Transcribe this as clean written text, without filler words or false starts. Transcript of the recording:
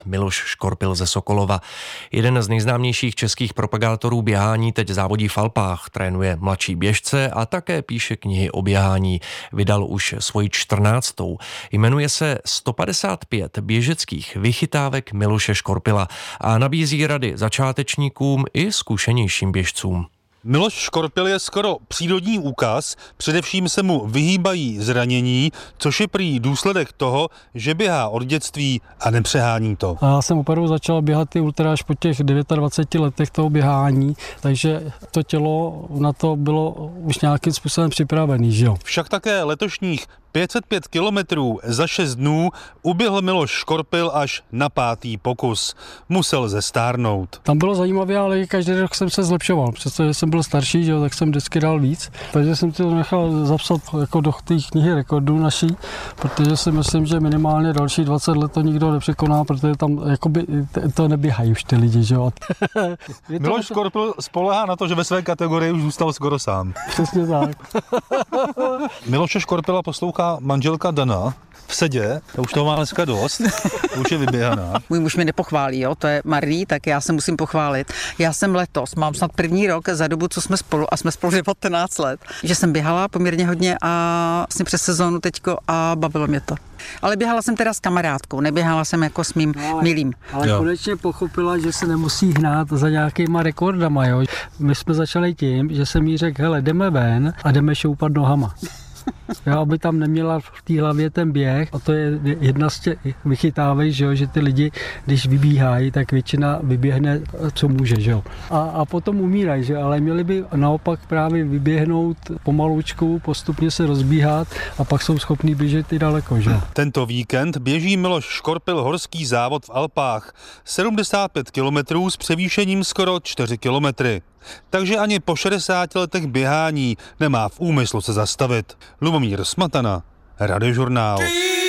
Miloš Škorpil ze Sokolova. Jeden z nejznámějších českých propagátorů běhání teď závodí v Alpách, trénuje mladší běžce a také píše knihy o běhání. Vydal už svoji 14. Jmenuje se 155 běžeckých vychytávek Miloše Škorpila a nabízí rady začátečníkům i zkušenějším běžcům. Miloš Škorpil je skoro přírodní úkaz, především se mu vyhýbají zranění, což je prý důsledek toho, že běhá od dětství a nepřehání to. A já jsem opravdu začal běhat ty ultra až po těch 29 letech toho běhání, takže to tělo na to bylo už nějakým způsobem připravený, že jo. Však také letošních 505 kilometrů za 6 dnů uběhl Miloš Škorpil až na 5. pokus. Musel zestárnout. Tam bylo zajímavé, ale každý rok jsem se zlepšoval, přestože jsem byl starší, že jo, tak jsem vždycky dal víc. Takže jsem to nechal zapsat jako do té knihy rekordů naší, protože si myslím, že minimálně další 20 let to nikdo nepřekoná, protože tam jakoby to neběhají už ty lidi, že jo. Miloš Škorpil spoléhá na to, že ve své kategorii už zůstal skoro sám. Přesně tak. Miloše Škorpila poslouchá manželka Dana v sedě, to už toho má dneska dost, už je vyběhaná. Můj muž mě nepochválí, jo, to je marný, tak já se musím pochválit. Já jsem letos, mám snad první rok za dobu, co jsme spolu, a jsme spolu 19 let, že jsem běhala poměrně hodně a vlastně přes sezónu teďko a bavilo mě to. Ale běhala jsem teda s kamarádkou, neběhala jsem jako s mým milým. Ale konečně pochopila, že se nemusí hnát za nějakýma rekordama, jo. My jsme začali tím, že jsem jí řekl, hele, jdeme ven a jdeme šoupat nohama. Jo, aby tam neměla v té hlavě ten běh, a to je jedna z těch vychytávek, že, jo, že ty lidi, když vybíhají, tak většina vyběhne, co může, že jo. A potom umírají, že, ale měli by naopak právě vyběhnout pomalučku, postupně se rozbíhat a pak jsou schopní běžet i daleko, že. Tento víkend běží Miloš Škorpil horský závod v Alpách. 75 kilometrů s převýšením skoro 4 kilometry. Takže ani po 60 letech běhání nemá v úmyslu se zastavit. Lubomír Smatana, Radiožurnál.